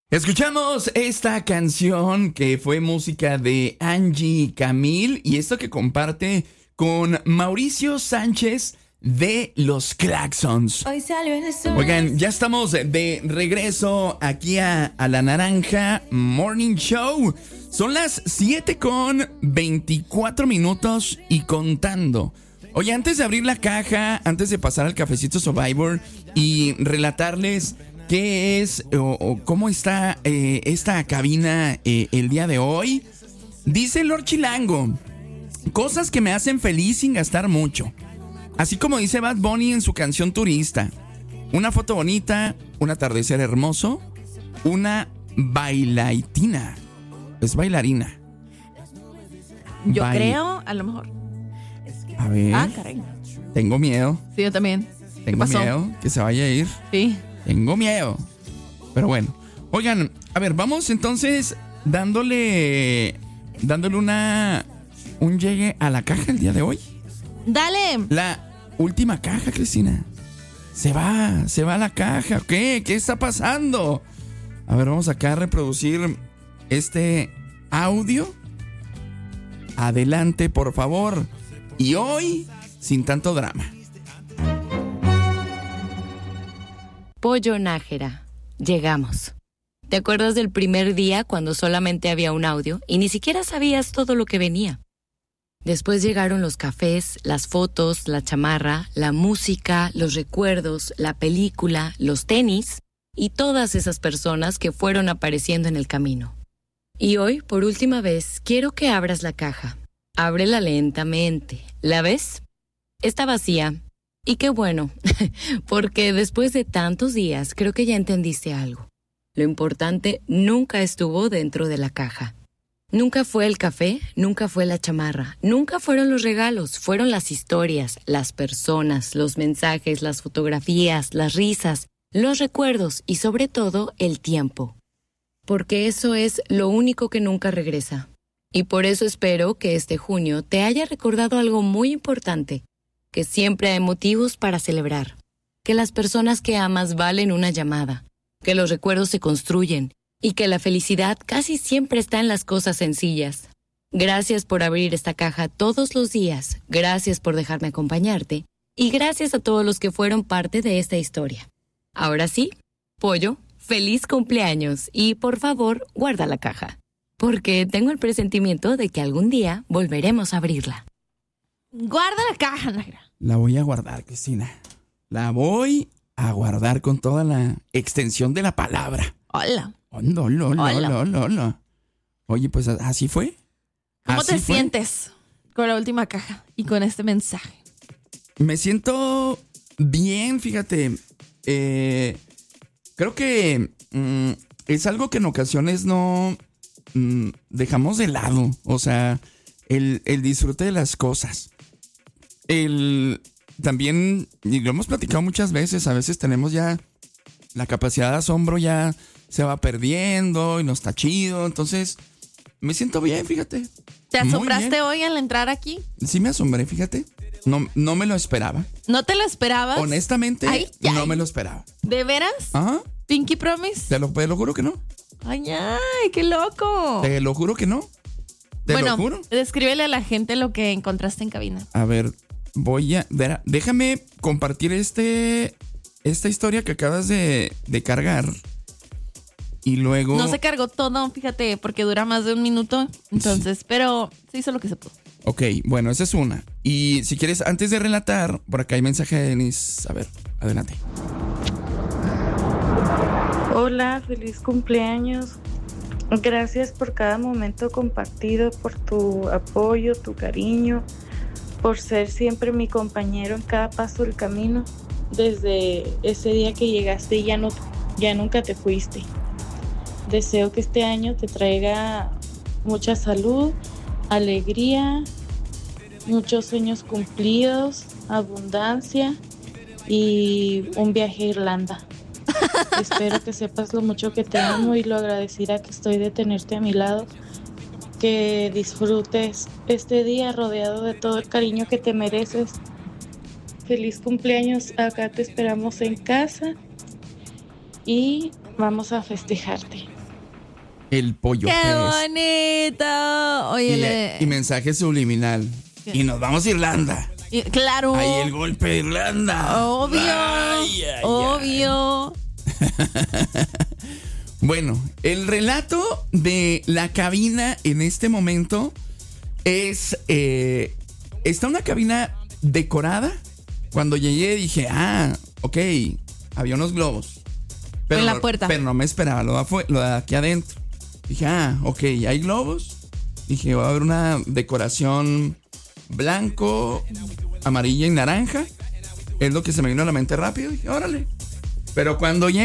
Escuchamos esta canción que fue música de Angie Camil y esto que comparte con Mauricio Sánchez de Los Claxons. Oigan, ya estamos de regreso aquí a La Naranja Morning Show. Son las 7:24 y contando. Oye, antes de abrir la caja, antes de pasar al cafecito Survivor y relatarles qué es o cómo está esta cabina el día de hoy, dice Lord Chilango: cosas que me hacen feliz sin gastar mucho. Así como dice Bad Bunny en su canción Turista: una foto bonita, un atardecer hermoso, una bailaitina. Es bailarina. Yo creo, a lo mejor. A ver. Ah, caray. Tengo miedo. Sí, yo también. Tengo miedo que se vaya a ir. Sí. Tengo miedo. Pero bueno. Oigan, a ver, vamos entonces dándole un llegue a la caja el día de hoy. Dale. La última caja, Cristina. Se va la caja. ¿Qué está pasando? A ver, vamos acá a reproducir este audio. Adelante, por favor. Y hoy, sin tanto drama. Pollo Nájera, llegamos. ¿Te acuerdas del primer día cuando solamente había un audio y ni siquiera sabías todo lo que venía? Después llegaron los cafés, las fotos, la chamarra, la música, los recuerdos, la película, los tenis y todas esas personas que fueron apareciendo en el camino. Y hoy, por última vez, quiero que abras la caja. Ábrela lentamente. ¿La ves? Está vacía. Y qué bueno, porque después de tantos días creo que ya entendiste algo. Lo importante nunca estuvo dentro de la caja. Nunca fue el café, nunca fue la chamarra, nunca fueron los regalos, fueron las historias, las personas, los mensajes, las fotografías, las risas, los recuerdos y sobre todo el tiempo. Porque eso es lo único que nunca regresa. Y por eso espero que este junio te haya recordado algo muy importante, que siempre hay motivos para celebrar, que las personas que amas valen una llamada, que los recuerdos se construyen y que la felicidad casi siempre está en las cosas sencillas. Gracias por abrir esta caja todos los días, gracias por dejarme acompañarte y gracias a todos los que fueron parte de esta historia. Ahora sí, Pollo, feliz cumpleaños y por favor guarda la caja, porque tengo el presentimiento de que algún día volveremos a abrirla. Guarda la caja, Nagra. La voy a guardar, Cristina. La voy a guardar con toda la extensión de la palabra. Hola. Hola. Oye, pues así fue. ¿Cómo así te fue. sientes con la última caja y con este mensaje? Me siento bien, fíjate. Creo que es algo que en ocasiones no dejamos de lado. O sea, el disfrute de las cosas. También, y lo hemos platicado muchas veces, a veces tenemos ya la capacidad de asombro, ya se va perdiendo y no está chido. Entonces, me siento bien, fíjate. ¿Te Muy asombraste bien. hoy al entrar aquí? Sí me asombré, fíjate. No me lo esperaba. ¿No te lo esperabas? Honestamente, no me lo esperaba. ¿De veras? Ajá. ¿Pinky Promise? Te lo juro que no. Ay, qué loco. Te lo juro que no. Te lo juro. Descríbele a la gente lo que encontraste en cabina. A ver, déjame compartir esta historia que acabas de cargar. Y luego... No se cargó todo, fíjate, porque dura más de un minuto. Entonces, pero se hizo lo que se pudo. Ok, bueno, esa es una. Y si quieres, antes de relatar, por acá hay mensaje de Denise. A ver, adelante. Hola, feliz cumpleaños. Gracias por cada momento compartido, por tu apoyo, tu cariño, por ser siempre mi compañero en cada paso del camino. Desde ese día que llegaste y ya nunca te fuiste. Deseo que este año te traiga mucha salud, alegría, muchos sueños cumplidos, abundancia y un viaje a Irlanda. Espero que sepas lo mucho que te amo y lo agradecida que estoy de tenerte a mi lado. Que disfrutes este día rodeado de todo el cariño que te mereces. Feliz cumpleaños, acá te esperamos en casa y vamos a festejarte. El Pollo ¡Qué Fest. bonito! Oye, Y mensaje subliminal. Y nos vamos a Irlanda. claro. Ahí el golpe de Irlanda. Obvio. Obvio. Bueno, el relato de la cabina en este momento es... está una cabina decorada. Cuando llegué dije, ok, había unos globos. En la puerta. Pero no me esperaba lo de aquí adentro. Dije, ok, hay globos. Dije, va a haber una decoración blanco, amarilla y naranja. Es lo que se me vino a la mente rápido. Dije, órale. Pero cuando